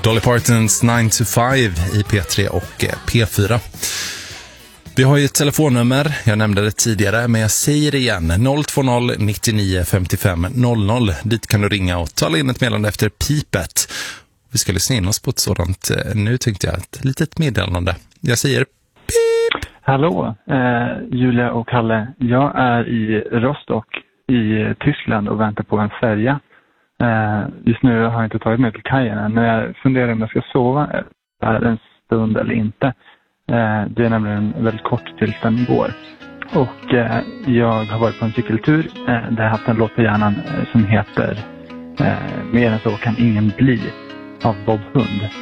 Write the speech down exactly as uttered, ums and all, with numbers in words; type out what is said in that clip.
Dolly Partons nine to five i P tre och P fyra. Vi har ju ett telefonnummer, jag nämnde det tidigare, men jag säger det igen, noll två noll nittionio femtiofem noll noll. Dit kan du ringa och tala in ett meddelande efter pipet. Vi ska lyssna in oss på ett sådant, nu tänkte jag, ett litet meddelande. Jag säger pip! Hallå, eh, Julia och Kalle. Jag är i Rostock i Tyskland och väntar på en färja. Eh, just nu har jag inte tagit mig till kajen än, men jag funderar om jag ska sova här en stund eller inte. Eh, det är nämligen väldigt kort tills den går. Och eh, jag har varit på en cykeltur eh, där jag har haft en låt på hjärnan eh, som heter eh, Mer än så kan ingen bli av Bob Hund.